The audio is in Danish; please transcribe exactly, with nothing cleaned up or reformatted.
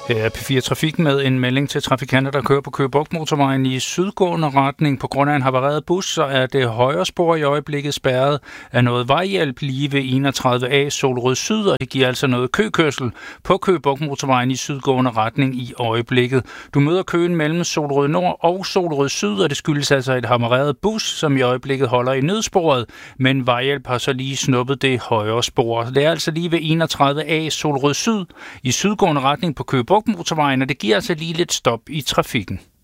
Her er P fire Trafik med en melding til trafikanter, der kører på Køge Bugt Motorvejen i sydgående retning. På grund af en havareret bus, så er det højre spor i øjeblikket spærret af noget vejhjælp lige ved enogtredive A Solrød Syd, og det giver altså noget køkørsel på Køge Bugt Motorvejen i sydgående retning i øjeblikket. Du møder køen mellem Solrød Nord og Solrød Syd, og det skyldes altså et havareret bus, som i øjeblikket holder i nødsporet, men vejhjælp har så lige snuppet det højre spor. Det er altså lige ved enogtredive A Solrød Syd i sydgående retning på Køge Bugt Motorvejen, og det giver altså lige lidt stop i trafikken.